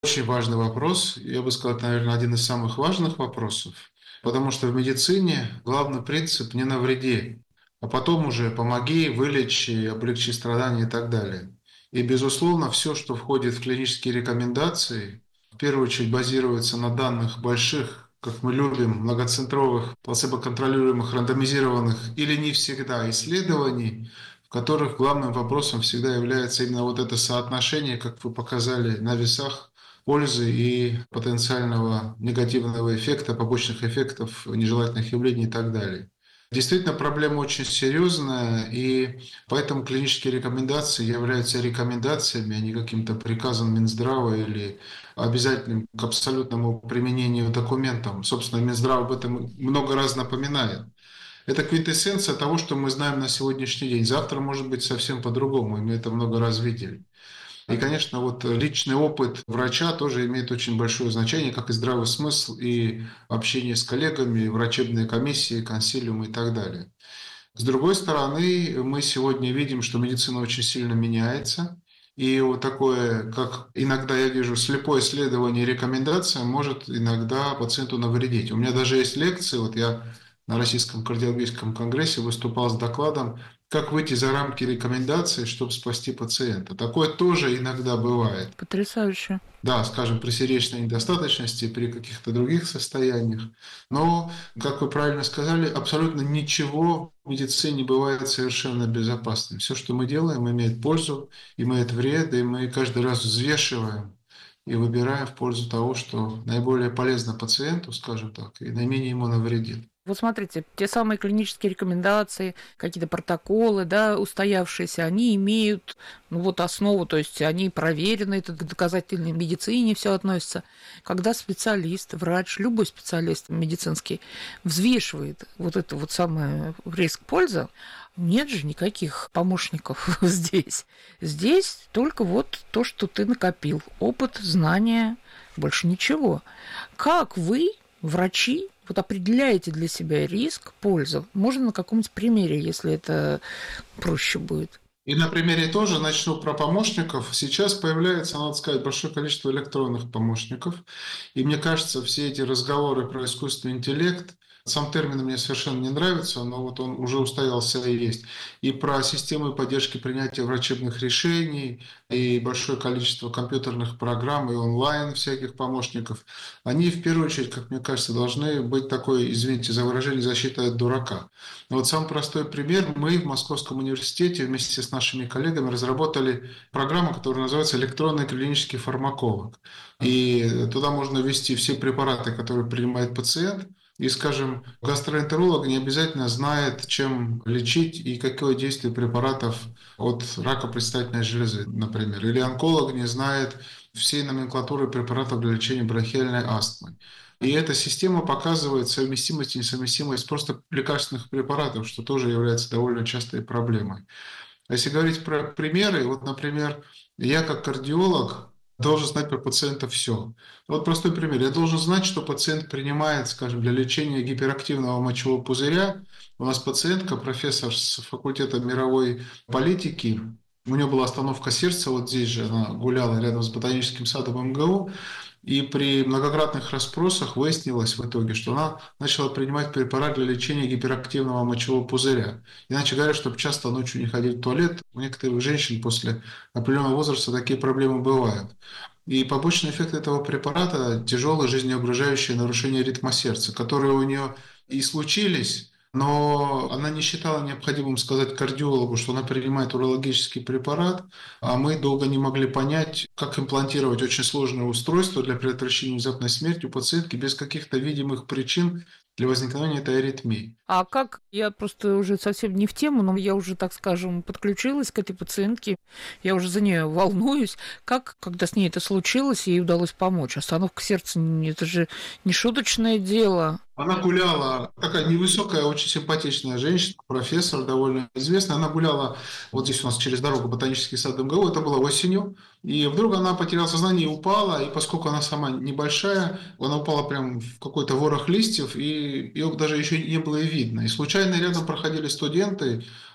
Очень важный вопрос. Я бы сказал, это, наверное, один из самых важных вопросов, потому что в медицине главный принцип «не навреди», а потом уже помоги, вылечи, облегчи страдания и так далее. И, безусловно, все, что входит в клинические рекомендации, в первую очередь базируется на данных больших, как мы любим, многоцентровых, плацебо-контролируемых, рандомизированных или не всегда исследований, в которых главным вопросом всегда является именно вот это соотношение, как вы показали на весах, пользы и потенциального негативного эффекта, побочных эффектов, нежелательных явлений и так далее. Действительно, проблема очень серьезная, и поэтому клинические рекомендации являются рекомендациями, а не каким-то приказом Минздрава или обязательным к абсолютному применению документам. Собственно, Минздрав об этом много раз напоминает. Это квинтэссенция того, что мы знаем на сегодняшний день. Завтра может быть совсем по-другому, и мы это много раз видели. И, конечно, вот личный опыт врача тоже имеет очень большое значение, как и здравый смысл, и общение с коллегами, врачебные комиссии, консилиумы и так далее. С другой стороны, мы сегодня видим, что медицина очень сильно меняется, и вот такое, как иногда я вижу, слепое исследование и рекомендация может иногда пациенту навредить. У меня даже есть лекции, вот я на Российском кардиологическом конгрессе выступал с докладом, как выйти за рамки рекомендаций, чтобы спасти пациента. Такое тоже иногда бывает. Потрясающе. Да, скажем, при сердечной недостаточности, при каких-то других состояниях. Но, как вы правильно сказали, абсолютно ничего в медицине не бывает совершенно безопасным. Все, что мы делаем, имеет пользу, имеет вред, и мы каждый раз взвешиваем и выбираем в пользу того, что наиболее полезно пациенту, скажем так, и наименее ему навредит. Вот смотрите, те самые клинические рекомендации, какие-то протоколы, да, устоявшиеся, они имеют, ну, вот основу, то есть они проверены, это к доказательной медицине все относится. Когда специалист, врач, любой специалист медицинский взвешивает вот это вот самое риск-польза, нет же никаких помощников здесь. Здесь только вот то, что ты накопил. Опыт, знания, больше ничего. Как вы, врачи, вот определяете для себя риск, пользу? Можно на каком-нибудь примере, если это проще будет? И на примере тоже начну про помощников. Сейчас появляется, надо сказать, большое количество электронных помощников. И мне кажется, все эти разговоры про искусственный интеллект, сам термин мне совершенно не нравится, но вот он уже устоялся и есть. И про системы поддержки принятия врачебных решений, и большое количество компьютерных программ, и онлайн всяких помощников. Они, в первую очередь, как мне кажется, должны быть такой, извините за выражение, защитой от дурака. Но вот самый простой пример. Мы в Московском университете вместе с нашими коллегами разработали программу, которая называется «Электронный клинический фармаколог». И туда можно ввести все препараты, которые принимает пациент. И, скажем, гастроэнтеролог не обязательно знает, чем лечить и какое действие препаратов от рака предстательной железы, например. Или онколог не знает всей номенклатуры препаратов для лечения бронхиальной астмы. И эта система показывает совместимость и несовместимость просто лекарственных препаратов, что тоже является довольно частой проблемой. А если говорить про примеры, вот, например, я как кардиолог должен знать про пациента все. Вот простой пример. Я должен знать, что пациент принимает, скажем, для лечения гиперактивного мочевого пузыря. У нас пациентка, профессор с факультета мировой политики, у нее была остановка сердца, вот здесь же она гуляла рядом с ботаническим садом МГУ, и при многократных расспросах выяснилось в итоге, что она начала принимать препарат для лечения гиперактивного мочевого пузыря. Иначе говоря, чтобы часто ночью не ходить в туалет, у некоторых женщин после определенного возраста такие проблемы бывают. И побочный эффект этого препарата – тяжелое жизнеугрожающее нарушение ритма сердца, которые у нее и случились, но она не считала необходимым сказать кардиологу, что она принимает урологический препарат, а мы долго не могли понять, как имплантировать очень сложное устройство для предотвращения внезапной смерти у пациентки без каких-то видимых причин для возникновения этой аритмии. А как, я просто уже совсем не в тему, но я уже, так скажем, подключилась к этой пациентке, я уже за нее волнуюсь. Как, когда с ней это случилось, ей удалось помочь? Остановка сердца, это же не шуточное дело. Она гуляла, такая невысокая, очень симпатичная женщина, профессор, довольно известная. Она гуляла вот здесь у нас через дорогу ботанический сад МГУ, это было осенью. И вдруг она потеряла сознание и упала, и поскольку она сама небольшая, она упала прямо в какой-то ворох листьев, и ее даже еще не было и видно. И случайно рядом проходили студенты,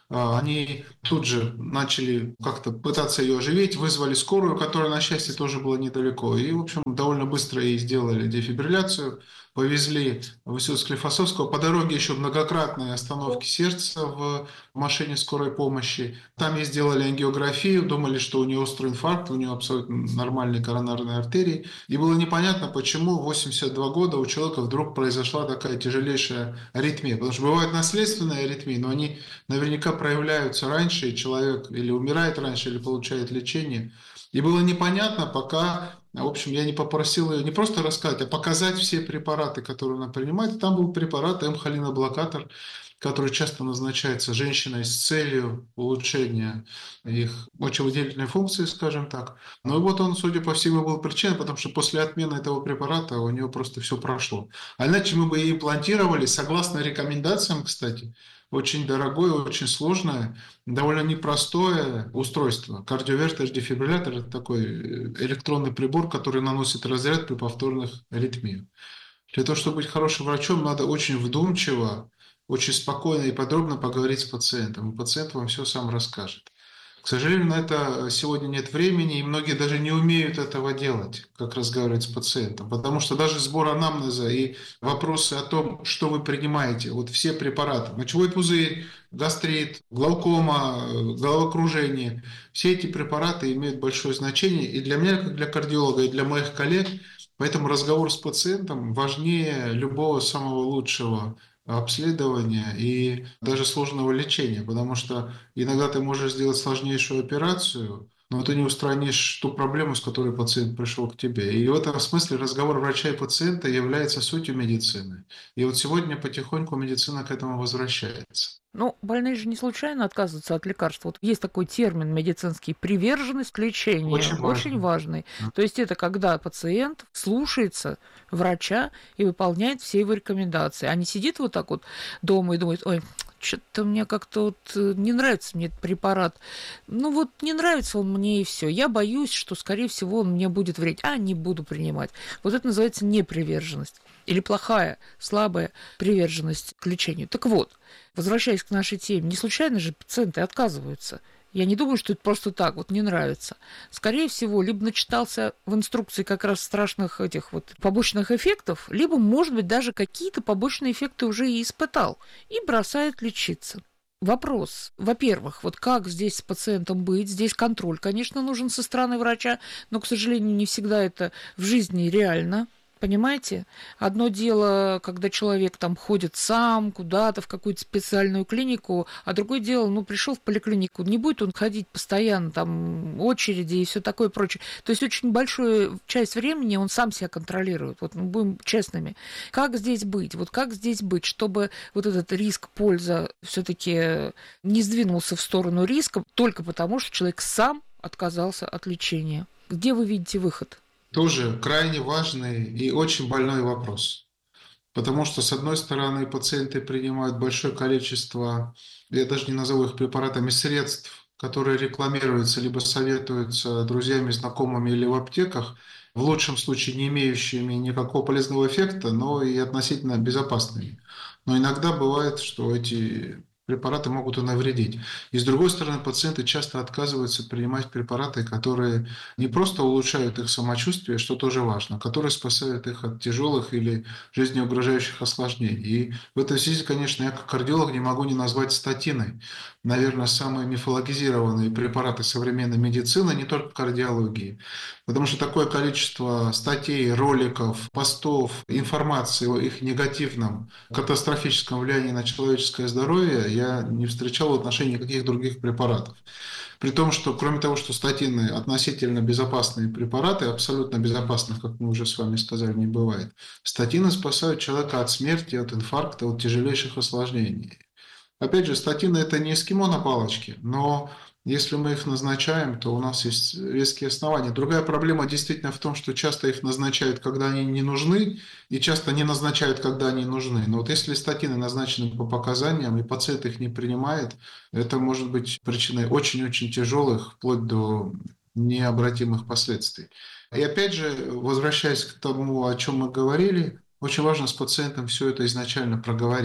они тут же начали как-то пытаться ее оживить, вызвали скорую, которая, на счастье, тоже была недалеко. И, в общем, довольно быстро ей сделали дефибрилляцию, повезли в институт Склифосовского. По дороге еще многократные остановки сердца в машине скорой помощи. Там ей сделали ангиографию, думали, что у нее острый инфаркт, у нее абсолютно нормальные коронарные артерии. И было непонятно, почему в 82 года у человека вдруг произошла такая тяжелейшая аритмия. Потому что бывают наследственные аритмии, но они наверняка проявляются раньше, и человек или умирает раньше, или получает лечение. И было непонятно, пока, в общем, я не попросил ее не просто рассказать, а показать все препараты, которые она принимает. И там был препарат М-холиноблокатор, который часто назначается женщиной с целью улучшения их мочевыделительной функции, скажем так. Но вот он, судя по всему, был причиной, потому что после отмены этого препарата у нее просто все прошло. А иначе мы бы и имплантировали, согласно рекомендациям, кстати, очень дорогое, очень сложное, довольно непростое устройство. Кардиовертер-дефибриллятор – это такой электронный прибор, который наносит разряд при повторных аритмиях. Для того, чтобы быть хорошим врачом, надо очень вдумчиво, очень спокойно и подробно поговорить с пациентом. И пациент вам все сам расскажет. К сожалению, на это сегодня нет времени, и многие даже не умеют этого делать, как разговаривать с пациентом. Потому что даже сбор анамнеза и вопросы о том, что вы принимаете, вот все препараты, мочевой пузырь, гастрит, глаукома, головокружение, все эти препараты имеют большое значение и для меня, как для кардиолога, и для моих коллег. Поэтому разговор с пациентом важнее любого самого лучшего обследования и даже сложного лечения, потому что иногда ты можешь сделать сложнейшую операцию, но ты не устранишь ту проблему, с которой пациент пришел к тебе. И в этом смысле разговор врача и пациента является сутью медицины. И вот сегодня потихоньку медицина к этому возвращается. Ну, больные же не случайно отказываются от лекарств. Вот есть такой термин медицинский – приверженность к лечению. Очень Очень важно. важный. То есть это когда пациент слушается врача и выполняет все его рекомендации, а не сидит вот так вот дома и думает: ой, что-то мне как-то вот не нравится мне этот препарат. Ну вот не нравится он мне и все. Я боюсь, что, скорее всего, он мне будет вредить, а не буду принимать. Вот это называется неприверженность. Или плохая, слабая приверженность к лечению. Так вот, возвращаясь к нашей теме, не случайно же пациенты отказываются. Я не думаю, что это просто так, вот не нравится. Скорее всего, либо начитался в инструкции как раз страшных этих вот побочных эффектов, либо, может быть, даже какие-то побочные эффекты уже и испытал, и бросает лечиться. Вопрос, во-первых, вот как здесь с пациентом быть? Здесь контроль, конечно, нужен со стороны врача, но, к сожалению, не всегда это в жизни реально. Понимаете? Одно дело, когда человек там ходит сам куда-то в какую-то специальную клинику, а другое дело, ну, пришел в поликлинику, не будет он ходить постоянно, там, очереди и все такое прочее. То есть очень большую часть времени он сам себя контролирует. Вот, ну, будем честными. Как здесь быть? Вот как здесь быть, чтобы вот этот риск-польза все-таки не сдвинулся в сторону риска только потому, что человек сам отказался от лечения? Где вы видите выход? Тоже крайне важный и очень больной вопрос. Потому что, с одной стороны, пациенты принимают большое количество, я даже не назову их препаратами, средств, которые рекламируются либо советуются друзьями, знакомыми или в аптеках, в лучшем случае не имеющими никакого полезного эффекта, но и относительно безопасными. Но иногда бывает, что эти препараты могут и навредить. И с другой стороны, пациенты часто отказываются принимать препараты, которые не просто улучшают их самочувствие, что тоже важно, которые спасают их от тяжелых или жизнеугрожающих осложнений. И в этой связи, конечно, я как кардиолог не могу не назвать статины. Наверное, самые мифологизированные препараты современной медицины, не только в кардиологии. Потому что такое количество статей, роликов, постов, информации о их негативном, катастрофическом влиянии на человеческое здоровье я не встречал в отношении никаких других препаратов. При том, что кроме того, что статины относительно безопасные препараты, абсолютно безопасных, как мы уже с вами сказали, не бывает, статины спасают человека от смерти, от инфаркта, от тяжелейших осложнений. Опять же, статины – это не эскимо на палочке, но если мы их назначаем, то у нас есть веские основания. Другая проблема действительно в том, что часто их назначают, когда они не нужны, и часто не назначают, когда они нужны. Но вот если статины назначены по показаниям, и пациент их не принимает, это может быть причиной очень-очень тяжелых, вплоть до необратимых последствий. И опять же, возвращаясь к тому, о чем мы говорили, очень важно с пациентом все это изначально проговорить.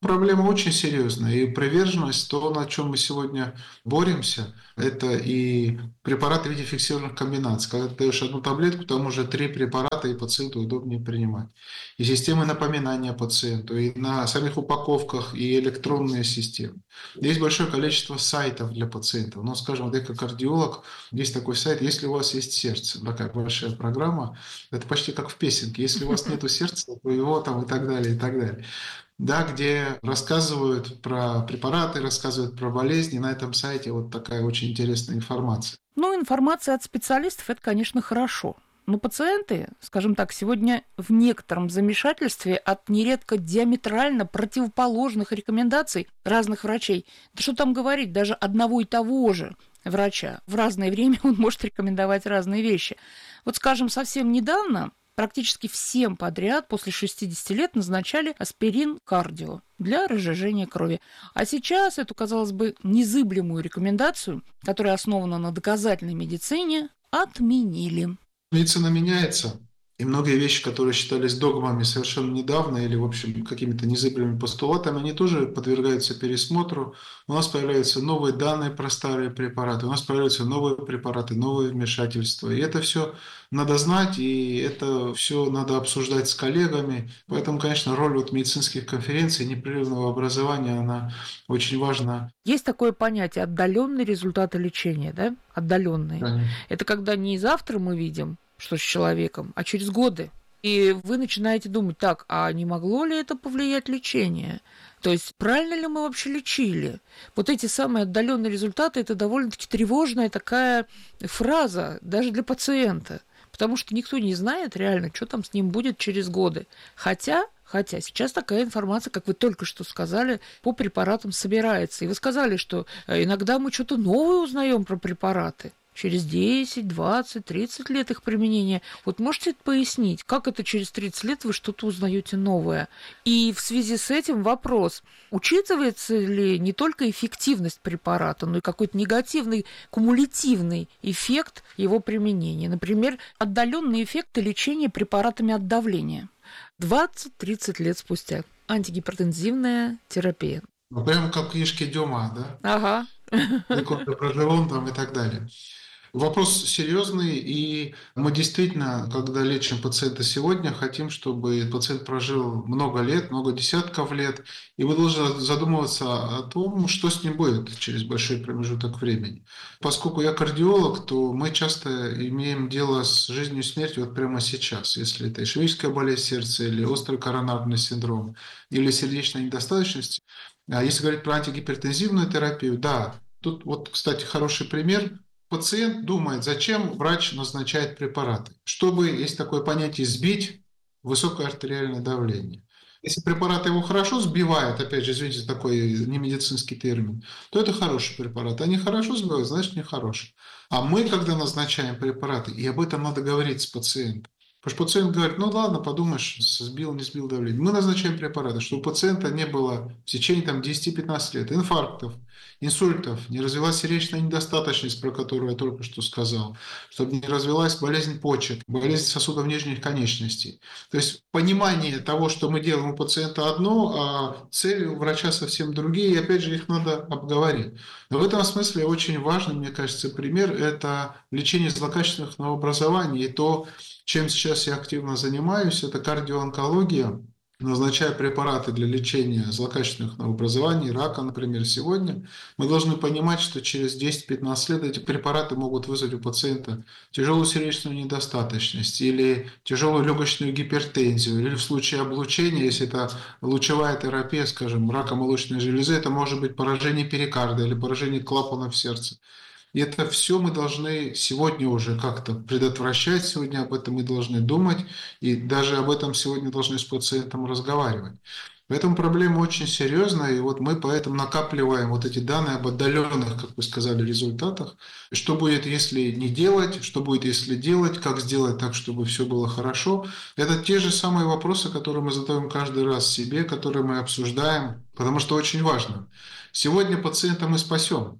Проблема очень серьезная, и приверженность, то, на чем мы сегодня боремся, это и препараты в виде фиксированных комбинаций. Когда ты даешь одну таблетку, там уже 3 препарата, и пациенту удобнее принимать. И системы напоминания пациенту, и на самих упаковках, и электронные системы. Есть большое количество сайтов для пациентов. Ну, скажем, вот я как кардиолог, есть такой сайт «Если у вас есть сердце», такая большая программа, это почти как в песенке. Если у вас нету сердца, то его там и так далее, и так далее. Да, где рассказывают про препараты, рассказывают про болезни. На этом сайте вот такая очень интересная информация. Ну, информация от специалистов – это, конечно, хорошо. Но пациенты, скажем так, сегодня в некотором замешательстве от нередко диаметрально противоположных рекомендаций разных врачей. Да что там говорить, даже одного и того же врача в разное время он может рекомендовать разные вещи. Вот, скажем, совсем недавно практически всем подряд после 60 лет назначали аспирин кардио для разжижения крови. А сейчас эту, казалось бы, незыблемую рекомендацию, которая основана на доказательной медицине, отменили. Медицина меняется, и многие вещи, которые считались догмами совершенно недавно или, в общем, какими-то незыблемыми постулатами, они тоже подвергаются пересмотру. У нас появляются новые данные про старые препараты, у нас появляются новые препараты, новые вмешательства. И это все надо знать, и это все надо обсуждать с коллегами. Поэтому, конечно, роль вот медицинских конференций, непрерывного образования, она очень важна. Есть такое понятие отдаленные результаты лечения, да? Отдаленные. Конечно. Это когда не завтра мы видим, что с человеком, а через годы. И вы начинаете думать, так, а не могло ли это повлиять лечение? То есть правильно ли мы вообще лечили? Вот эти самые отдаленные результаты – это довольно-таки тревожная такая фраза даже для пациента, потому что никто не знает реально, что там с ним будет через годы. Хотя сейчас такая информация, как вы только что сказали, по препаратам собирается. И вы сказали, что иногда мы что-то новое узнаем про препараты. Через 10, 20, 30 лет их применения. Вот можете пояснить, как это через 30 лет вы что-то узнаете новое? И в связи с этим вопрос, учитывается ли не только эффективность препарата, но и какой-то негативный, кумулятивный эффект его применения? Например, отдаленные эффекты лечения препаратами от давления. 20-30 лет спустя. Антигипертензивная терапия. Ну, прямо как книжки Дюма, да? Ага. Проживон там и так далее. Вопрос серьезный, и мы действительно, когда лечим пациента сегодня, хотим, чтобы пациент прожил много лет, много десятков лет, и мы должны задумываться о том, что с ним будет через большой промежуток времени. Поскольку я кардиолог, то мы часто имеем дело с жизнью и смертью вот прямо сейчас, если это ишемическая болезнь сердца, или острый коронарный синдром, или сердечная недостаточность. А если говорить про антигипертензивную терапию, да, тут вот, кстати, хороший пример. Пациент думает, зачем врач назначает препараты. Чтобы, есть такое понятие, сбить высокое артериальное давление. Если препарат его хорошо сбивает, опять же, извините, такой немедицинский термин, то это хороший препарат. А не хорошо сбивает, значит, не хороший. А мы, когда назначаем препараты, и об этом надо говорить с пациентом. Потому что пациент говорит, ну ладно, подумаешь, сбил, не сбил давление. Мы назначаем препараты, чтобы у пациента не было в течение 10-15 лет инфарктов, инсультов, не развилась сердечная недостаточность, про которую я только что сказал, чтобы не развилась болезнь почек, болезнь сосудов нижних конечностей. То есть понимание того, что мы делаем у пациента одно, а цели у врача совсем другие, и опять же их надо обговорить. Но в этом смысле очень важный, мне кажется, пример – это лечение злокачественных новообразований, и то, чем сейчас я активно занимаюсь, это кардиоонкология. Назначая препараты для лечения злокачественных новообразований, рака, например, сегодня, мы должны понимать, что через 10-15 лет эти препараты могут вызвать у пациента тяжелую сердечную недостаточность или тяжелую легочную гипертензию, или в случае облучения, если это лучевая терапия, скажем, рака молочной железы, это может быть поражение перикарда или поражение клапанов сердца. И это все мы должны сегодня уже как-то предотвращать, сегодня об этом мы должны думать, и даже об этом сегодня должны с пациентом разговаривать. Поэтому проблема очень серьезная, и вот мы поэтому накапливаем вот эти данные об отдаленных, как вы сказали, результатах. Что будет, если не делать, что будет, если делать, как сделать так, чтобы все было хорошо. Это те же самые вопросы, которые мы задаем каждый раз себе, которые мы обсуждаем, потому что очень важно. Сегодня пациента мы спасем.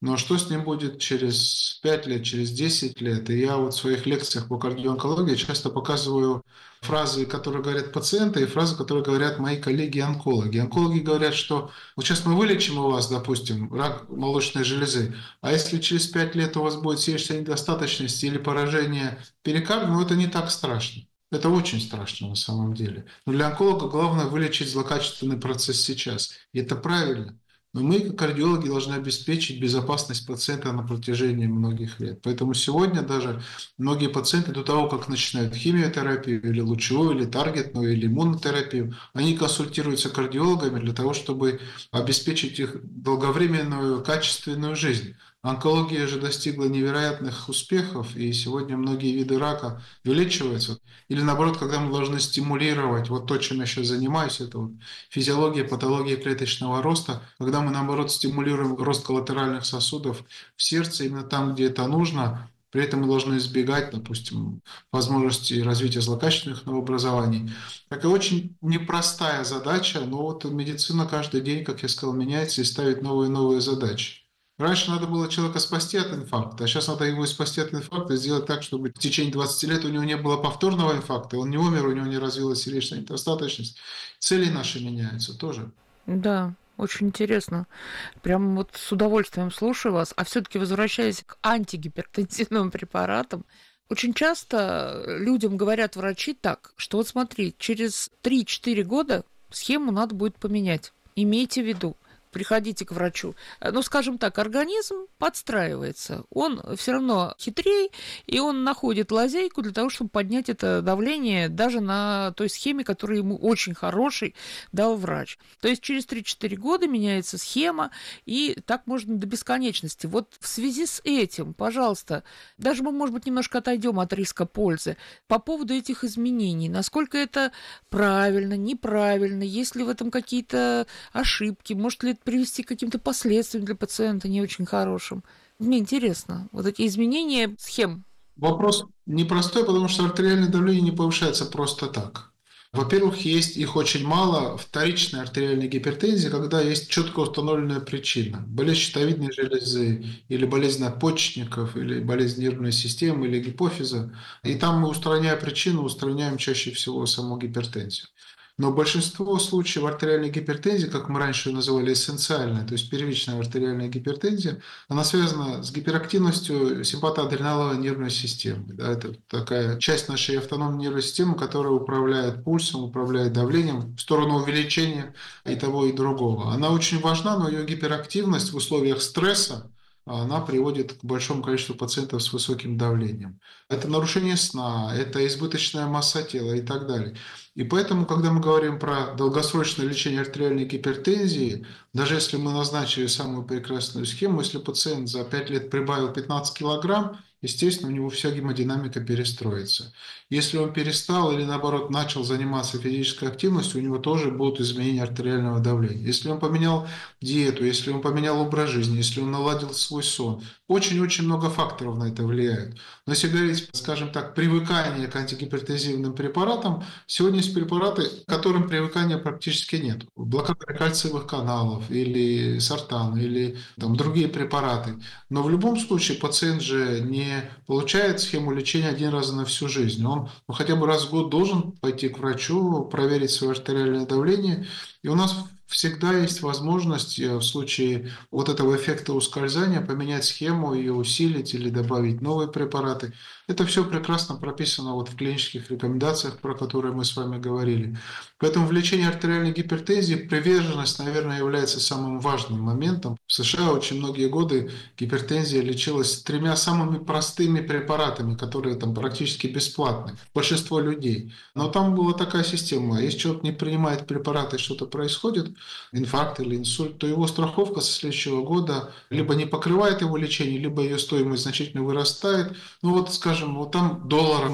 Но что с ним будет через 5 лет, через 10 лет? И я вот в своих лекциях по кардионкологии часто показываю фразы, которые говорят пациенты, и фразы, которые говорят мои коллеги-онкологи. Онкологи говорят, что вот сейчас мы вылечим у вас, допустим, рак молочной железы, а если через 5 лет у вас будет сердечная недостаточность или поражение перикарда, ну это не так страшно. Это очень страшно на самом деле. Но для онколога главное вылечить злокачественный процесс сейчас. И это правильно. Но мы, как кардиологи, должны обеспечить безопасность пациента на протяжении многих лет. Поэтому сегодня даже многие пациенты до того, как начинают химиотерапию или лучевую, или таргетную, или иммунотерапию, они консультируются кардиологами для того, чтобы обеспечить их долговременную, качественную жизнь. Онкология же достигла невероятных успехов, и сегодня многие виды рака вылечиваются. Или наоборот, когда мы должны стимулировать, вот то, чем я сейчас занимаюсь, это вот физиология, патология клеточного роста, когда мы наоборот стимулируем рост коллатеральных сосудов в сердце именно там, где это нужно, при этом мы должны избегать, допустим, возможности развития злокачественных новообразований. Такая очень непростая задача, но вот медицина каждый день, как я сказал, меняется и ставит новые и новые задачи. Раньше надо было человека спасти от инфаркта, а сейчас надо его спасти от инфаркта и сделать так, чтобы в течение 20 лет у него не было повторного инфаркта, он не умер, у него не развилась сердечная недостаточность. Цели наши меняются тоже. Да, очень интересно. Прям вот с удовольствием слушаю вас. А все-таки возвращаясь к антигипертензивным препаратам, очень часто людям говорят врачи так, что вот смотри, через 3-4 года схему надо будет поменять. Имейте в виду. Приходите к врачу. Ну, скажем так, организм подстраивается. Он все равно хитрее, и он находит лазейку для того, чтобы поднять это давление даже на той схеме, которую ему очень хороший дал врач. То есть через 3-4 года меняется схема, и так можно до бесконечности. Вот в связи с этим, пожалуйста, даже мы, может быть, немножко отойдем от риска пользы. По поводу этих изменений, насколько это правильно, неправильно, есть ли в этом какие-то ошибки, может ли это привести к каким-то последствиям для пациента не очень хорошим. Мне интересно, вот эти изменения схем. Вопрос непростой, потому что артериальное давление не повышается просто так. Во-первых, есть их очень мало вторичной артериальной гипертензии, когда есть четко установленная причина. Болезнь щитовидной железы, или болезнь надпочечников, или болезнь нервной системы, или гипофиза. И там мы, устраняя причину, устраняем чаще всего саму гипертензию. Но большинство случаев артериальной гипертензии, как мы раньше ее называли, эссенциальная, то есть первичная артериальная гипертензия, она связана с гиперактивностью симпатоадреналовой нервной системы. Да, это такая часть нашей автономной нервной системы, которая управляет пульсом, управляет давлением в сторону увеличения и того, и другого. Она очень важна, но ее гиперактивность в условиях стресса, она приводит к большому количеству пациентов с высоким давлением. Это нарушение сна, это избыточная масса тела и так далее. И поэтому, когда мы говорим про долгосрочное лечение артериальной гипертензии, даже если мы назначили самую прекрасную схему, если пациент за 5 лет прибавил 15 килограмм, естественно, у него вся гемодинамика перестроится. Если он перестал или, наоборот, начал заниматься физической активностью, у него тоже будут изменения артериального давления. Если он поменял диету, если он поменял образ жизни, если он наладил свой сон, очень-очень много факторов на это влияют. Но если говорить, скажем так, привыкание к антигипертензивным препаратам, сегодня есть препараты, к которым привыкания практически нет. Блокаторы кальциевых каналов или сортан, или там, другие препараты. Но в любом случае пациент же не получает схему лечения один раз на всю жизнь. Он хотя бы раз в год должен пойти к врачу, проверить свое артериальное давление. И у нас всегда есть возможность в случае вот этого эффекта ускользания поменять схему, ее усилить или добавить новые препараты. Это все прекрасно прописано вот в клинических рекомендациях, про которые мы с вами говорили. Поэтому в лечении артериальной гипертензии приверженность, наверное, является самым важным моментом. В США очень многие годы гипертензия лечилась 3 самыми простыми препаратами, которые там практически бесплатны. Большинство людей. Но там была такая система. Если человек не принимает препараты, что-то происходит, инфаркт или инсульт, то его страховка со следующего года либо не покрывает его лечение, либо ее стоимость значительно вырастает. Ну вот, скажем, вот там долларом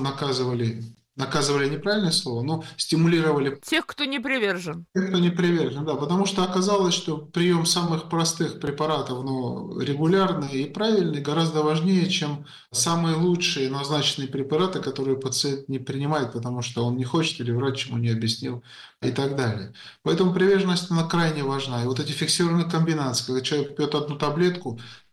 наказывали неправильное слово, но стимулировали Тех, кто не привержен. тех, кто не привержен, да, потому что оказалось, что прием самых простых препаратов, но регулярный и правильный, гораздо важнее, чем самые лучшие назначенные препараты, которые пациент не принимает, потому что он не хочет или врач ему не объяснил и так далее. Поэтому приверженность, она крайне важна. И вот эти фиксированные комбинации, когда человек пьет одну таблетку,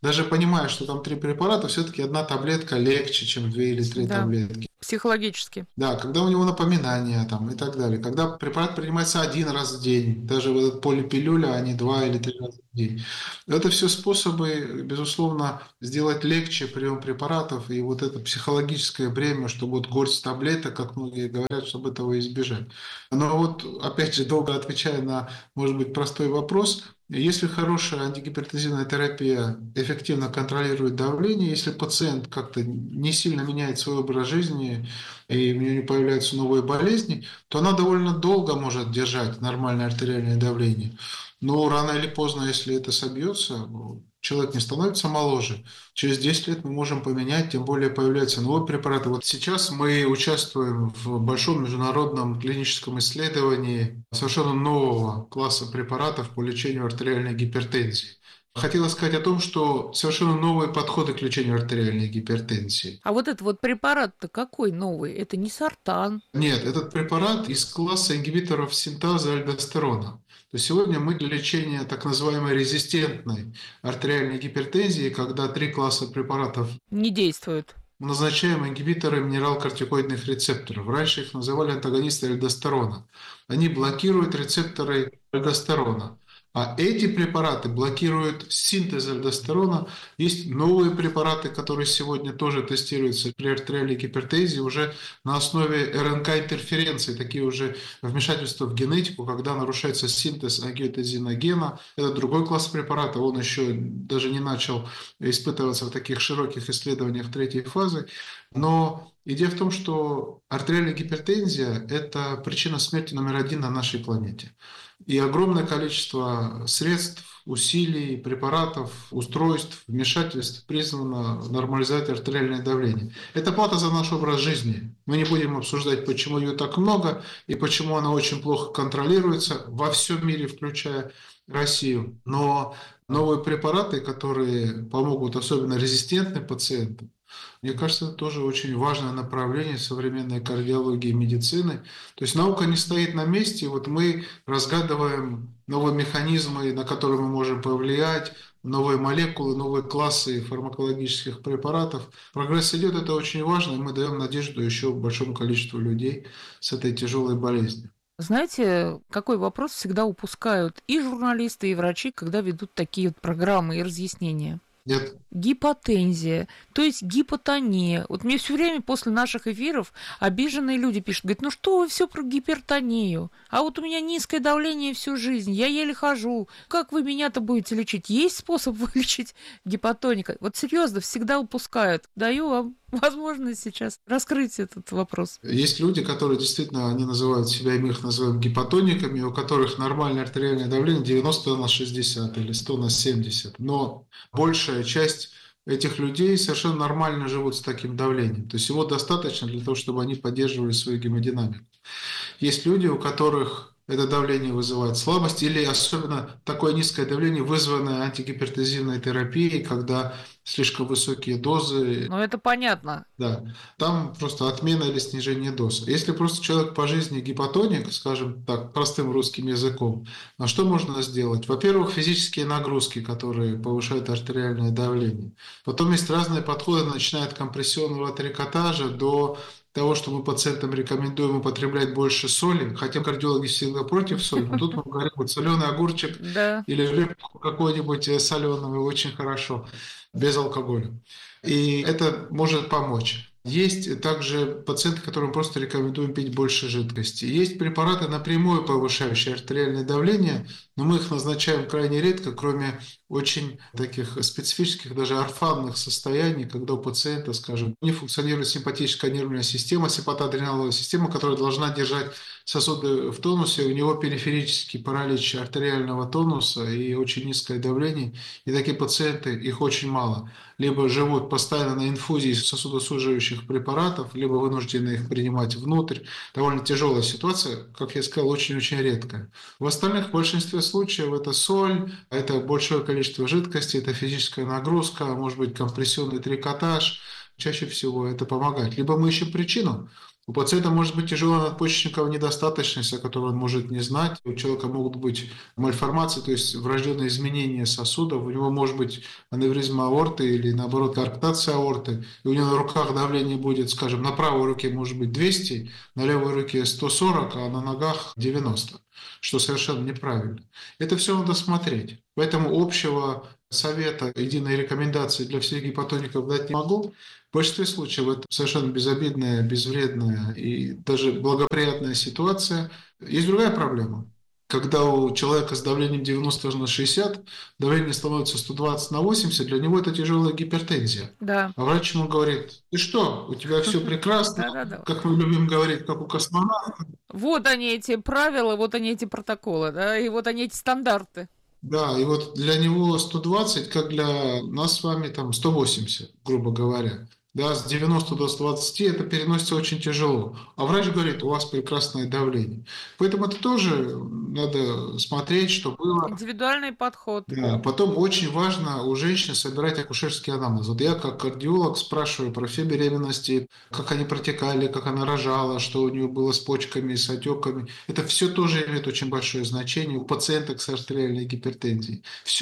Даже понимая, что там 3 препарата, все-таки одна таблетка легче, чем 2 или 3 Да, таблетки. психологически. Да, когда у него напоминания там и так далее. Когда препарат принимается 1 раз в день, даже вот этот полипилюля, а не 2 или 3 раза в день. Это все способы, безусловно, сделать легче прием препаратов и вот это психологическое бремя, чтобы вот горсть таблеток, как многие говорят, чтобы этого избежать. Но вот, опять же, долго отвечая на, может быть, простой вопрос, если хорошая антигипертензивная терапия эффективно контролирует давление, если пациент как-то не сильно меняет свой образ жизни, и у нее не появляются новые болезни, то она довольно долго может держать нормальное артериальное давление. Но рано или поздно, если это собьется, человек не становится моложе. Через 10 лет мы можем поменять, тем более появляются новые препараты. Вот сейчас мы участвуем в большом международном клиническом исследовании совершенно нового класса препаратов по лечению артериальной гипертензии. Хотела сказать о том, что совершенно новые подходы к лечению артериальной гипертензии. А вот этот вот препарат-то какой новый? Это не сортан. Нет, этот препарат из класса ингибиторов синтаза альдостерона. То есть сегодня мы для лечения так называемой резистентной артериальной гипертензии, когда 3 класса препаратов Не действует. мы назначаем ингибиторы минералкортикоидных рецепторов. Раньше их называли антагонисты альдостерона. Они блокируют рецепторы альдостерона. А эти препараты блокируют синтез альдостерона. Есть новые препараты, которые сегодня тоже тестируются при артериальной гипертензии уже на основе РНК-интерференции, такие уже вмешательства в генетику, когда нарушается синтез ангиотензиногена. Это другой класс препарата, он еще даже не начал испытываться в таких широких исследованиях третьей фазы. Но идея в том, что артериальная гипертензия – это причина смерти №1 на нашей планете. И огромное количество средств, усилий, препаратов, устройств, вмешательств призвано нормализовать артериальное давление. Это плата за наш образ жизни. Мы не будем обсуждать, почему ее так много и почему она очень плохо контролируется во всем мире, включая Россию. Но новые препараты, которые помогут особенно резистентным пациентам, мне кажется, это тоже очень важное направление современной кардиологии и медицины. То есть наука не стоит на месте, вот мы разгадываем новые механизмы, на которые мы можем повлиять, новые молекулы, новые классы фармакологических препаратов. Прогресс идет, это очень важно, и мы даем надежду еще большому количеству людей с этой тяжелой болезнью. Знаете, какой вопрос всегда упускают и журналисты, и врачи, когда ведут такие вот программы и разъяснения? Нет. Гипотензия, то есть гипотония. Вот мне все время после наших эфиров обиженные люди пишут, говорят, ну что вы все про гипертонию? А вот у меня низкое давление всю жизнь, я еле хожу. Как вы меня-то будете лечить? Есть способ вылечить гипотоника? Вот серьезно, всегда упускают. Даю вам возможность сейчас раскрыть этот вопрос. Есть люди, которые действительно, они называют себя, и мы их называем гипотониками, у которых нормальное артериальное давление 90/60 или 100/70. Но большая часть этих людей совершенно нормально живут с таким давлением. То есть его достаточно для того, чтобы они поддерживали свою гемодинамику. Есть люди, у которых это давление вызывает слабость, или особенно такое низкое давление, вызванное антигипертензивной терапией, когда слишком высокие дозы. Ну, это понятно. Да, там просто отмена или снижение доз. Если просто человек по жизни гипотоник, скажем так, простым русским языком, что можно сделать? Во-первых, физические нагрузки, которые повышают артериальное давление. Потом есть разные подходы, начиная от компрессионного трикотажа до того, что мы пациентам рекомендуем употреблять больше соли, хотя кардиологи всегда против соли, но тут мы говорим, вот соленый огурчик Да. или рыбку какой-нибудь соленую, очень хорошо, без алкоголя. И это может помочь. Есть также пациенты, которым просто рекомендуем пить больше жидкости. Есть препараты, напрямую повышающие артериальное давление, но мы их назначаем крайне редко, кроме очень таких специфических, даже орфанных состояний, когда у пациента, скажем, не функционирует симпатическая нервная система, симпатоадреналовая система, которая должна держать сосуды в тонусе, у него периферический паралич артериального тонуса и очень низкое давление. И такие пациенты, их очень мало. Либо живут постоянно на инфузии сосудосуживающих препаратов, либо вынуждены их принимать внутрь. Довольно тяжелая ситуация, как я сказал, очень-очень редкая. В остальных, в большинстве случаев, это соль, это большое количество жидкости, это физическая нагрузка, может быть компрессионный трикотаж. Чаще всего это помогает. Либо мы ищем причину. У пациента может быть тяжелая надпочечниковая недостаточность, о которой он может не знать. У человека могут быть мальформации, то есть врожденные изменения сосудов. У него может быть аневризма аорты или, наоборот, коарктация аорты. И у него на руках давление будет, скажем, на правой руке может быть 200, на левой руке 140, а на ногах 90, что совершенно неправильно. Это все надо смотреть. Поэтому общего совета, единой рекомендации для всех гипотоников дать не могу. В большинстве случаев это совершенно безобидная, безвредная и даже благоприятная ситуация. Есть другая проблема. Когда у человека с давлением 90/60 давление становится 120/80, для него это тяжелая гипертензия. Да. А врач ему говорит: ты что, у тебя все прекрасно, Да-да-да. как мы любим говорить, как у космонавта. Вот они эти правила, вот они эти протоколы, да, и вот они эти стандарты. Да, и вот для него 120, как для нас с вами там 180, грубо говоря. Да, с 90 до 120 это переносится очень тяжело. А врач говорит, у вас прекрасное давление. Поэтому это тоже надо смотреть, что было. Индивидуальный подход. Да, потом очень важно у женщин собирать акушерский анамнез. Вот я как кардиолог спрашиваю про все беременности, как они протекали, как она рожала, что у нее было с почками, с отеками. Это все тоже имеет очень большое значение у пациенток с артериальной гипертензией.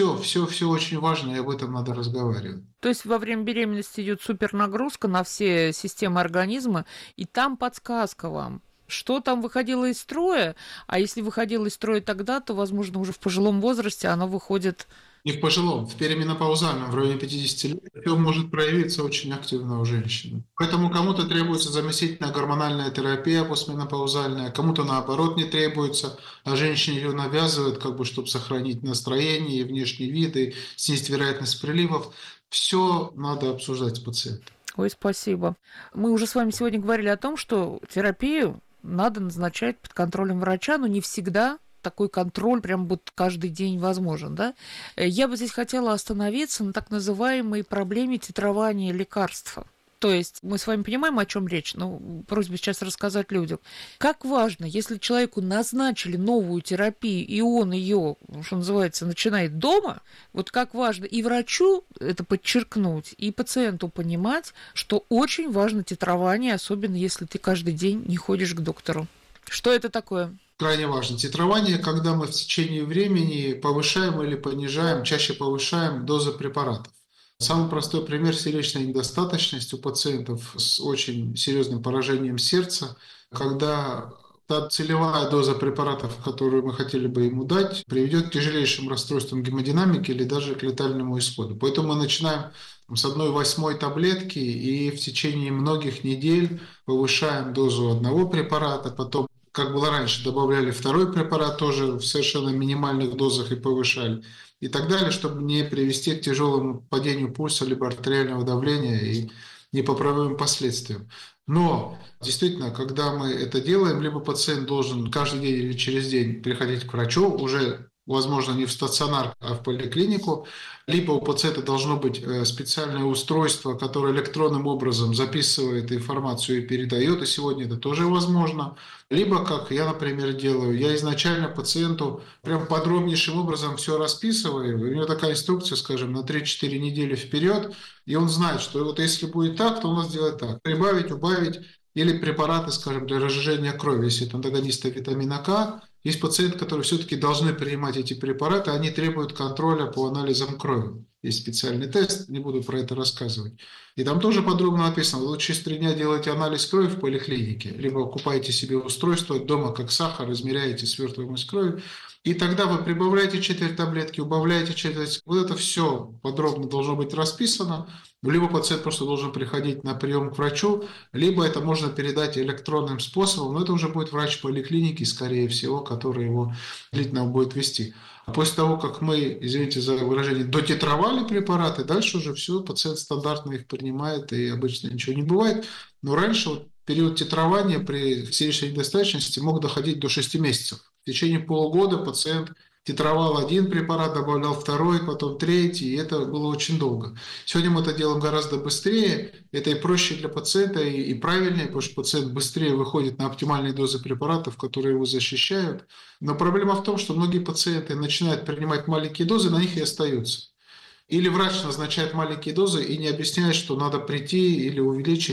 Все очень важно, и об этом надо разговаривать. То есть во время беременности идет супернагрузка на все системы организма, и там подсказка вам, что там выходило из строя, а если выходило из строя тогда, то, возможно, уже в пожилом возрасте оно выходит... Не в пожилом, в переменопаузальном, в районе 50 лет, все может проявиться очень активно у женщины. Поэтому кому-то требуется заместительная гормональная терапия постменопаузальная, кому-то наоборот не требуется, а женщине ее навязывают, как бы, чтобы сохранить настроение и внешний вид, и снизить вероятность приливов. Все надо обсуждать с пациентом. Ой, спасибо. Мы уже с вами сегодня говорили о том, что терапию надо назначать под контролем врача, но не всегда такой контроль прям вот каждый день возможен, да? Я бы здесь хотела остановиться на так называемой проблеме титрования лекарства. То есть мы с вами понимаем, о чем речь, но просьба сейчас рассказать людям. Как важно, если человеку назначили новую терапию, и он ее, что называется, начинает дома, вот как важно и врачу это подчеркнуть, и пациенту понимать, что очень важно титрование, особенно если ты каждый день не ходишь к доктору. Что это такое? Крайне важно. Титрование, когда мы в течение времени повышаем или понижаем, чаще повышаем дозы препаратов. Самый простой пример – сердечная недостаточность у пациентов с очень серьезным поражением сердца, когда та целевая доза препаратов, которую мы хотели бы ему дать, приведет к тяжелейшим расстройствам гемодинамики или даже к летальному исходу. Поэтому мы начинаем с 1/8 таблетки и в течение многих недель повышаем дозу одного препарата, потом, как было раньше, добавляли второй препарат тоже в совершенно минимальных дозах и повышали. И так далее, чтобы не привести к тяжелому падению пульса либо артериального давления и непоправимым последствиям. Но действительно, когда мы это делаем, либо пациент должен каждый день или через день приходить к врачу, уже, возможно, не в стационар, а в поликлинику, либо у пациента должно быть специальное устройство, которое электронным образом записывает информацию и передает, и сегодня это тоже возможно. Либо, как я, например, делаю, я изначально пациенту прям подробнейшим образом все расписываю, у него такая инструкция, скажем, на 3-4 недели вперед, и он знает, что вот если будет так, то у нас делать так. Прибавить, убавить, или препараты, скажем, для разжижения крови, если это антагонисты витамина К. Есть пациенты, которые все-таки должны принимать эти препараты, они требуют контроля по анализам крови. Есть специальный тест, не буду про это рассказывать. И там тоже подробно написано, вы через 3 дня делаете анализ крови в поликлинике, либо покупаете себе устройство дома, как сахар, измеряете свертываемость крови, и тогда вы прибавляете четверть таблетки, убавляете четверть. Вот это все подробно должно быть расписано. Либо пациент просто должен приходить на прием к врачу, либо это можно передать электронным способом, но это уже будет врач поликлиники, скорее всего, который его длительно будет вести. А после того, как мы, извините за выражение, дотитровали препараты, дальше уже все, пациент стандартно их принимает, и обычно ничего не бывает. Но раньше вот период титрования при сердечной недостаточности мог доходить до 6 месяцев. В течение полугода пациент титровал один препарат, добавлял второй, потом третий, и это было очень долго. Сегодня мы это делаем гораздо быстрее, это и проще для пациента, и правильнее, потому что пациент быстрее выходит на оптимальные дозы препаратов, которые его защищают. Но проблема в том, что многие пациенты начинают принимать маленькие дозы, на них и остаются. Или врач назначает маленькие дозы и не объясняет, что надо прийти или увеличить.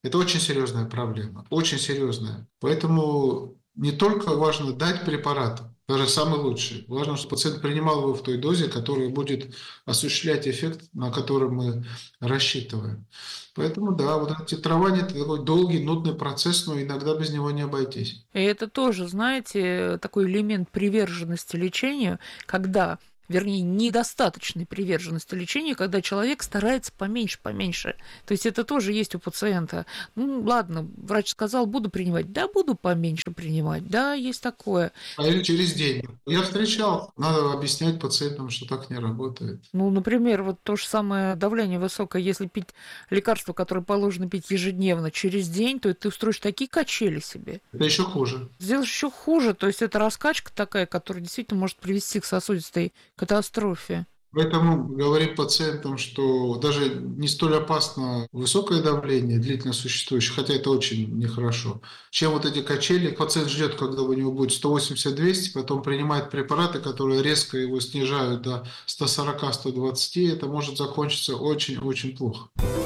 Это очень серьезная проблема, очень серьезная. Поэтому не только важно дать препарат, даже самый лучший. Важно, чтобы пациент принимал его в той дозе, которая будет осуществлять эффект, на который мы рассчитываем. Поэтому, да, вот это титрование – это такой долгий, нудный процесс, но иногда без него не обойтись. И это тоже, знаете, такой элемент приверженности лечению, когда вернее, недостаточной приверженности лечению, когда человек старается поменьше. То есть это тоже есть у пациента. Ну, ладно, врач сказал, буду принимать. Да, буду поменьше принимать. Да, есть такое. А или через день. Я встречал, надо объяснять пациентам, что так не работает. Ну, например, вот то же самое давление высокое, если пить лекарство, которое положено пить ежедневно через день, то ты устроишь такие качели себе. Это еще хуже. Сделаешь еще хуже, то есть это раскачка такая, которая действительно может привести к сосудистой катастрофе. Поэтому говорим пациентам, что даже не столь опасно высокое давление, длительно существующее, хотя это очень нехорошо, чем вот эти качели. Пациент ждет, когда у него будет 180-200, потом принимает препараты, которые резко его снижают до 140-120, это может закончиться очень-очень плохо.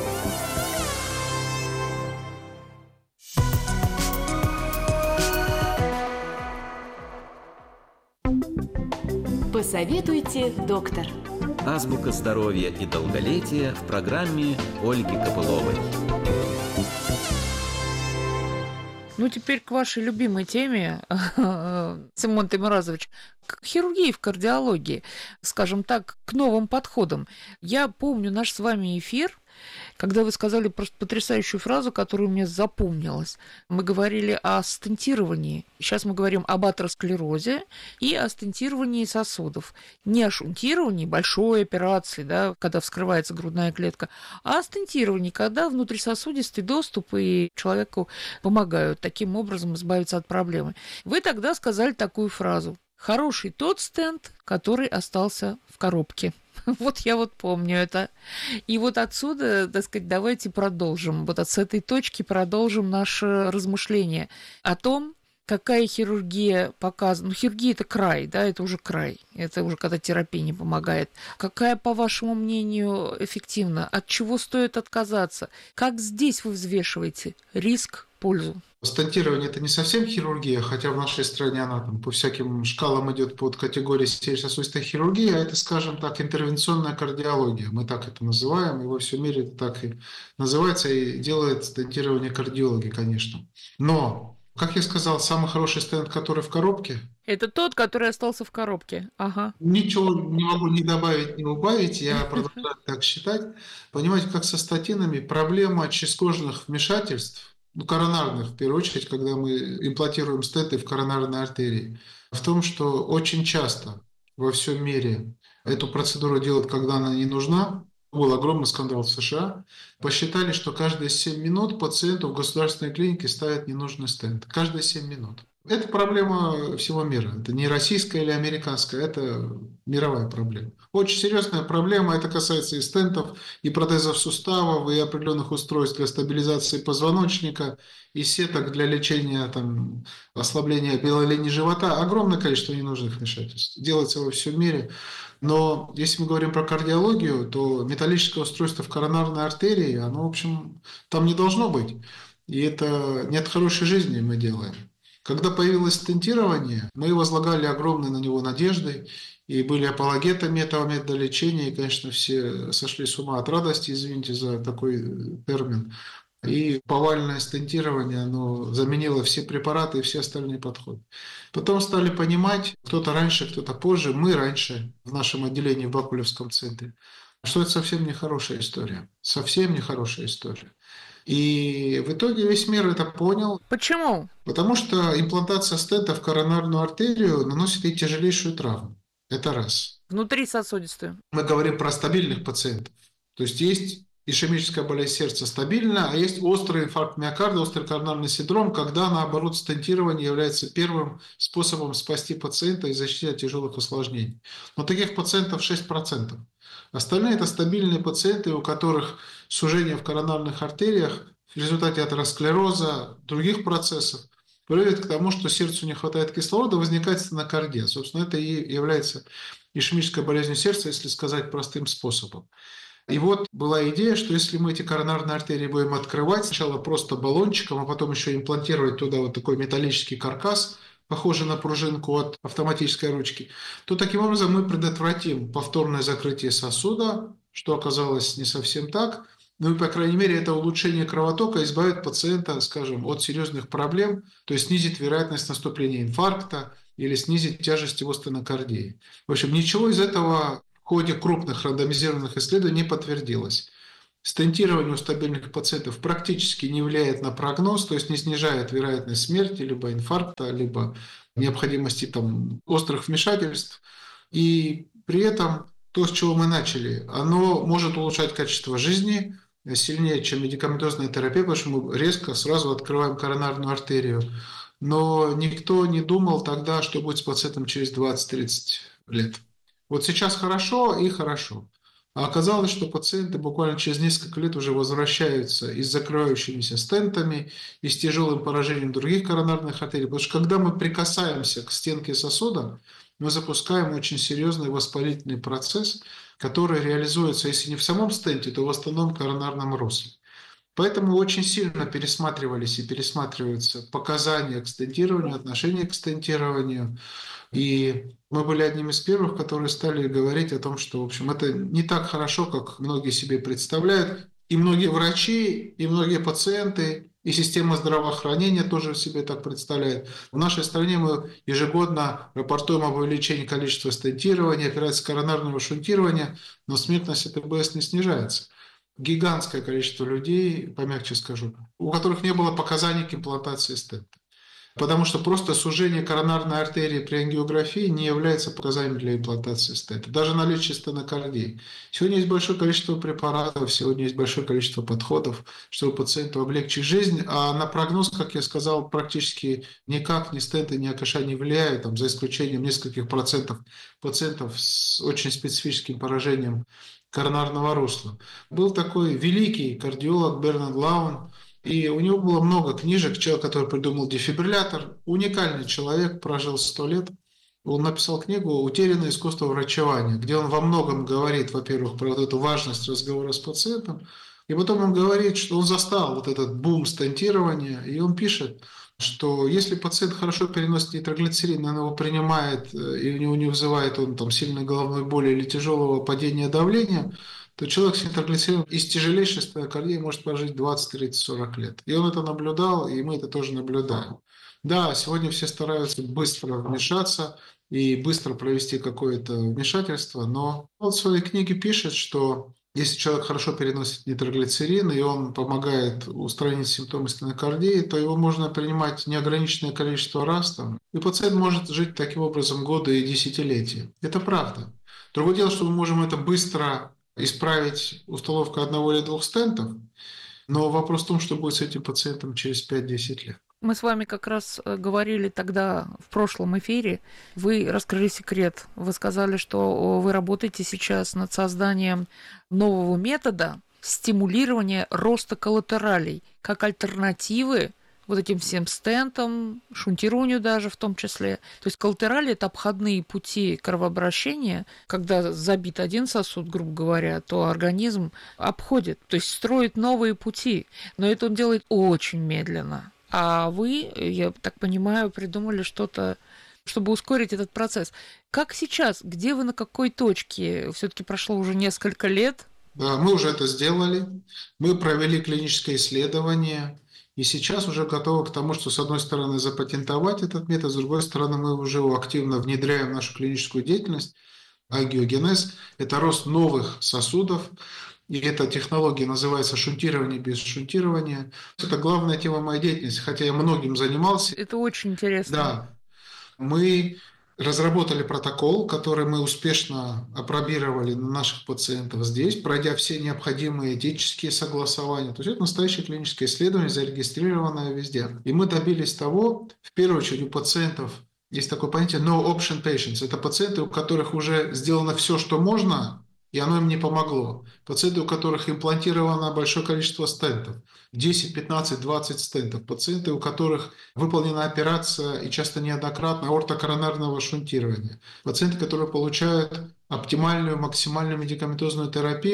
Посоветуйте, доктор. Азбука здоровья и долголетия в программе Ольги Копыловой. Ну, теперь к вашей любимой теме, Семен Таймуразович, к хирургии в кардиологии, скажем так, к новым подходам. Я помню наш с вами эфир, когда вы сказали просто потрясающую фразу, которая у меня запомнилась. Мы говорили о стентировании. Сейчас мы говорим об атеросклерозе и о стентировании сосудов. Не о шунтировании, большой операции, да, когда вскрывается грудная клетка, а о стентировании, когда внутрисосудистый доступ и человеку помогают таким образом избавиться от проблемы. Вы тогда сказали такую фразу: «Хороший тот стент, который остался в коробке». Вот я вот помню это. И вот отсюда, так сказать, давайте продолжим. Вот с этой точки продолжим наше размышление о том, какая хирургия показана. Ну, хирургия – это край, да, это уже край. Это уже когда терапия не помогает. Какая, по вашему мнению, эффективна? От чего стоит отказаться? Как здесь вы взвешиваете риск, пользу? Стентирование – это не совсем хирургия, хотя в нашей стране она там по всяким шкалам идет под категорией сердечно-сосудистой хирургии, а это, скажем так, интервенционная кардиология. Мы так это называем, и во всем мире это так и называется, и делает стентирование кардиологи, конечно. Но, как я сказал, самый хороший стент, который в коробке. Это тот, который остался в коробке. Ага. Ничего не могу ни добавить, ни убавить, я продолжаю так считать. Понимаете, как со статинами, проблема чадкожных вмешательств, коронарных, в первую очередь, когда мы имплантируем стенты в коронарной артерии, в том, что очень часто во всем мире эту процедуру делают, когда она не нужна. Был огромный скандал в США. Посчитали, что каждые 7 минут пациенту в государственной клинике ставят ненужный стент. Каждые 7 минут. Это проблема всего мира. Это не российская или американская, это мировая проблема. Очень серьезная проблема. Это касается и стентов, и протезов суставов, и определенных устройств для стабилизации позвоночника, и сеток для лечения ослабления белой линии живота. Огромное количество ненужных вмешательств. Делается во всем мире. Но если мы говорим про кардиологию, то металлическое устройство в коронарной артерии, оно, в общем, там не должно быть. И это не от хорошей жизни мы делаем. Когда появилось стентирование, мы возлагали огромные на него надежды и были апологетами этого метода лечения. И, конечно, все сошли с ума от радости, извините за такой термин. И повальное стентирование, оно заменило все препараты и все остальные подходы. Потом стали понимать, кто-то раньше, кто-то позже, мы раньше в нашем отделении в Бакулевском центре, что это совсем нехорошая история. Совсем нехорошая история. И в итоге весь мир это понял. Почему? Потому что имплантация стента в коронарную артерию наносит ей тяжелейшую травму. Это раз. Внутрисосудистую. Мы говорим про стабильных пациентов. То есть ишемическая болезнь сердца стабильна, а есть острый инфаркт миокарда, острый коронарный синдром, когда, наоборот, стентирование является первым способом спасти пациента и защитить от тяжелых осложнений. Но таких пациентов 6%. Остальные – это стабильные пациенты, у которых сужение в коронарных артериях в результате атеросклероза, других процессов приводит к тому, что сердцу не хватает кислорода, возникает стенокардия. Собственно, это и является ишемической болезнью сердца, если сказать простым способом. И вот была идея, что если мы эти коронарные артерии будем открывать, сначала просто баллончиком, а потом еще имплантировать туда вот такой металлический каркас, похожий на пружинку от автоматической ручки, то таким образом мы предотвратим повторное закрытие сосуда, что оказалось не совсем так. Ну и, по крайней мере, это улучшение кровотока избавит пациента, скажем, от серьезных проблем, то есть снизит вероятность наступления инфаркта или снизит тяжесть его стенокардии. В общем, ничего из этого в ходе крупных рандомизированных исследований не подтвердилось. Стентирование у стабильных пациентов практически не влияет на прогноз, то есть не снижает вероятность смерти, либо инфаркта, либо необходимости острых вмешательств. И при этом то, с чего мы начали, оно может улучшать качество жизни сильнее, чем медикаментозная терапия, потому что мы резко сразу открываем коронарную артерию. Но никто не думал тогда, что будет с пациентом через 20-30 лет. Вот сейчас хорошо и хорошо. А оказалось, что пациенты буквально через несколько лет уже возвращаются и с закрывающимися стентами, и с тяжелым поражением других коронарных артерий. Потому что когда мы прикасаемся к стенке сосуда, мы запускаем очень серьезный воспалительный процесс, который реализуется, если не в самом стенте, то в основном коронарном русле. Поэтому очень сильно пересматривались и пересматриваются показания к стентированию, отношение к стентированию. И мы были одним из первых, которые стали говорить о том, что, в общем, это не так хорошо, как многие себе представляют. И многие врачи, и многие пациенты, и система здравоохранения тоже себе так представляет. В нашей стране мы ежегодно рапортуем об увеличении количества стентирования, операций коронарного шунтирования, но смертность от ЭБС не снижается. Гигантское количество людей, помягче скажу, у которых не было показаний к имплантации стента. Потому что просто сужение коронарной артерии при ангиографии не является показанием для имплантации стента. Даже наличие стенокардии. Сегодня есть большое количество препаратов, сегодня есть большое количество подходов, чтобы пациенту облегчить жизнь. А на прогноз, как я сказал, практически никак ни стенты, ни АКШ не влияют, за исключением нескольких процентов пациентов с очень специфическим поражением коронарного русла. Был такой великий кардиолог Бернард Лаун, и у него было много книжек. Человек, который придумал дефибриллятор, уникальный человек, прожил 100 лет. Он написал книгу «Утерянное искусство врачевания», где он во многом говорит, во-первых, про вот эту важность разговора с пациентом, и потом он говорит, что он застал вот этот бум стентирования, и он пишет, что если пациент хорошо переносит нитроглицерин, он его принимает, и у него не вызывает сильной головной боли или тяжелого падения давления, то человек с нитроглицерином и с тяжелейшей стенокардией может прожить 20, 30, 40 лет. И он это наблюдал, и мы это тоже наблюдаем. Да, сегодня все стараются быстро вмешаться и быстро провести какое-то вмешательство, но он в своей книге пишет, что если человек хорошо переносит нитроглицерин, и он помогает устранить симптомы стенокардии, то его можно принимать неограниченное количество раз, и пациент может жить таким образом годы и десятилетия. Это правда. Другое дело, что мы можем это быстро исправить установкой одного или двух стентов, но вопрос в том, что будет с этим пациентом через 5-10 лет. Мы с вами как раз говорили тогда в прошлом эфире, вы раскрыли секрет, вы сказали, что вы работаете сейчас над созданием нового метода стимулирования роста коллатералей как альтернативы вот этим всем стентам, шунтированию даже в том числе. То есть коллатерали – это обходные пути кровообращения. Когда забит один сосуд, грубо говоря, то организм обходит, то есть строит новые пути. Но это он делает очень медленно. А вы, я так понимаю, придумали что-то, чтобы ускорить этот процесс. Как сейчас? Где вы, на какой точке? Все-таки прошло уже несколько лет. Да, мы уже это сделали. Мы провели клиническое исследование. И сейчас уже готовы к тому, что, с одной стороны, запатентовать этот метод, с другой стороны, мы уже его активно внедряем в нашу клиническую деятельность. Ангиогенез – это рост новых сосудов, и эта технология называется шунтирование без шунтирования. Это главная тема моей деятельности, хотя я многим занимался. Это очень интересно. Да. Мы разработали протокол, который мы успешно апробировали на наших пациентов здесь, пройдя все необходимые этические согласования. То есть это настоящее клиническое исследование, зарегистрированное везде. И мы добились того, в первую очередь у пациентов есть такое понятие no option patients. Это пациенты, у которых уже сделано все, что можно, и оно им не помогло. Пациенты, у которых имплантировано большое количество стентов, 10, 15, 20 стентов. Пациенты, у которых выполнена операция и часто неоднократно аортокоронарного шунтирования. Пациенты, которые получают оптимальную, максимальную медикаментозную терапию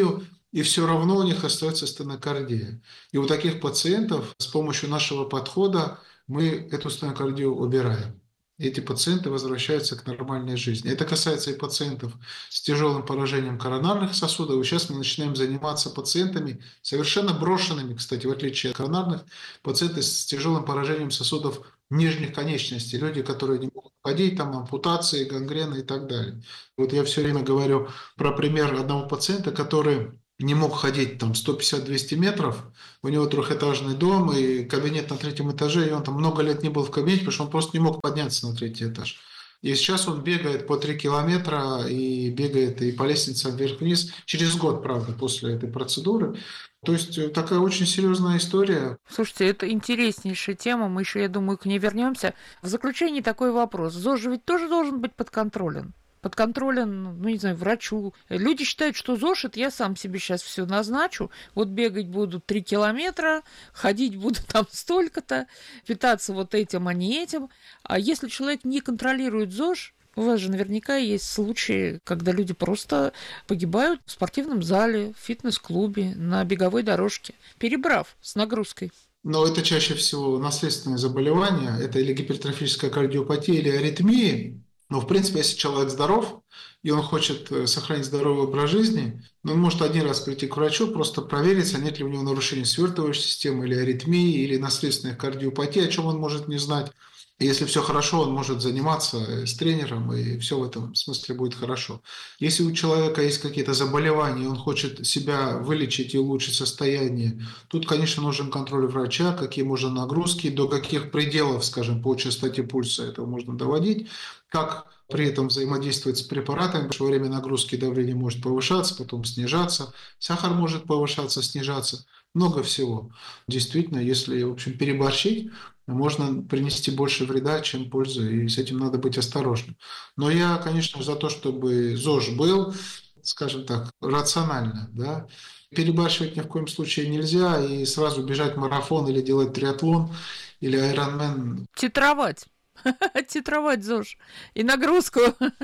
и все равно у них остается стенокардия. И у таких пациентов с помощью нашего подхода мы эту стенокардию убираем. Эти пациенты возвращаются к нормальной жизни. Это касается и пациентов с тяжелым поражением коронарных сосудов. И сейчас мы начинаем заниматься пациентами, совершенно брошенными, кстати, в отличие от коронарных, пациенты с тяжелым поражением сосудов нижних конечностей, люди, которые не могут ходить, там ампутации, гангрены и так далее. Вот я все время говорю про пример одного пациента, который не мог ходить там 150-200 метров, у него трехэтажный дом и кабинет на 3-м этаже, и он там много лет не был в кабинете, потому что он просто не мог подняться на 3-й этаж. И сейчас он бегает по 3 километра и бегает и по лестницам вверх-вниз, через год, правда, после этой процедуры. То есть такая очень серьезная история. Слушайте, это интереснейшая тема, мы еще, я думаю, к ней вернемся. В заключении такой вопрос. ЗОЖ ведь тоже должен быть подконтролен? Подконтролен, ну, не знаю, врачу. Люди считают, что ЗОЖ, это я сам себе сейчас все назначу. Вот бегать буду 3 километра, ходить буду там столько-то, питаться вот этим, а не этим. А если человек не контролирует ЗОЖ, у вас же наверняка есть случаи, когда люди просто погибают в спортивном зале, в фитнес-клубе, на беговой дорожке, перебрав с нагрузкой. Но это чаще всего наследственные заболевания, это или гипертрофическая кардиопатия, или аритмии. Но, в принципе, если человек здоров, и он хочет сохранить здоровый образ жизни, он может один раз прийти к врачу, просто провериться, нет ли у него нарушений свертывающей системы, или аритмии, или наследственных кардиопатий, о чем он может не знать. И если все хорошо, он может заниматься с тренером, и все в этом смысле будет хорошо. Если у человека есть какие-то заболевания, он хочет себя вылечить и улучшить состояние, тут, конечно, нужен контроль врача, какие можно нагрузки, до каких пределов, скажем, по частоте пульса этого можно доводить, как при этом взаимодействовать с препаратами, потому что во время нагрузки давление может повышаться, потом снижаться, сахар может повышаться, снижаться, много всего. Действительно, если, в общем, переборщить, можно принести больше вреда, чем пользы, и с этим надо быть осторожным. Но я, конечно, за то, чтобы ЗОЖ был, скажем так, рационально, да. Перебарщивать ни в коем случае нельзя, и сразу бежать марафон или делать триатлон, или айронмен. Титровать. Титровать ЗОЖ и нагрузку.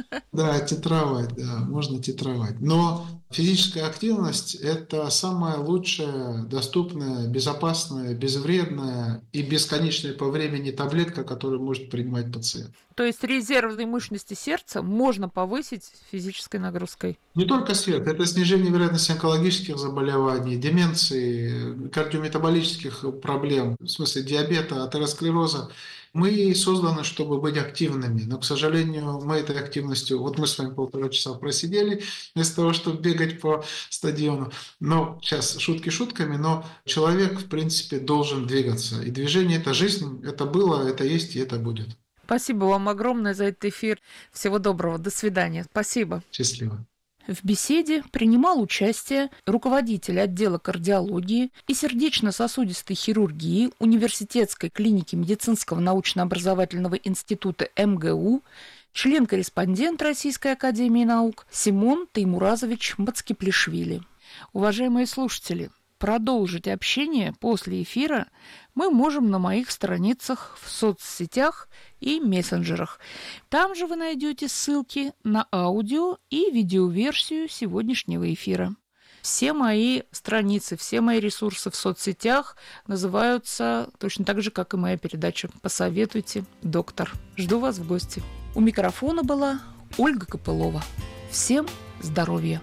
Да, титровать, да, можно титровать. Но физическая активность – это самая лучшая, доступная, безопасная, безвредная и бесконечная по времени таблетка, которую может принимать пациент. То есть резервной мощности сердца можно повысить физической нагрузкой? Не только свет, это снижение вероятности онкологических заболеваний, деменции, кардиометаболических проблем, в смысле диабета, атеросклероза. Мы созданы, чтобы быть активными, но, к сожалению, мы этой активностью, вот мы с вами 1,5 часа просидели, вместо того, чтобы бегать по стадиону. Но сейчас шутки шутками, но человек, в принципе, должен двигаться. И движение – это жизнь, это было, это есть и это будет. Спасибо вам огромное за этот эфир. Всего доброго. До свидания. Спасибо. Счастливо. В беседе принимал участие руководитель отдела кардиологии и сердечно-сосудистой хирургии Университетской клиники медицинского научно-образовательного института МГУ, член-корреспондент Российской академии наук Симон Теймуразович Мацкиплишвили. Уважаемые слушатели, продолжить общение после эфира мы можем на моих страницах в соцсетях и мессенджерах. Там же вы найдете ссылки на аудио и видеоверсию сегодняшнего эфира. Все мои страницы, все мои ресурсы в соцсетях называются точно так же, как и моя передача «Посоветуйте, доктор». Жду вас в гости. У микрофона была Ольга Копылова. Всем здоровья!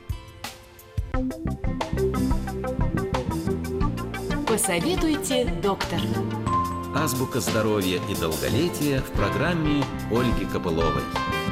Посоветуйте, доктор. Азбука здоровья и долголетия в программе Ольги Копыловой.